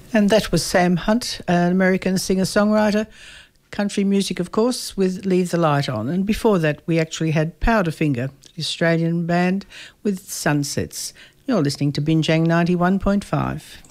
And that was Sam Hunt, an American singer-songwriter, country music, of course, with Leave the Light On. And before that, we actually had Powderfinger, the Australian band, with Sunsets. You're listening to Binjang 91.5.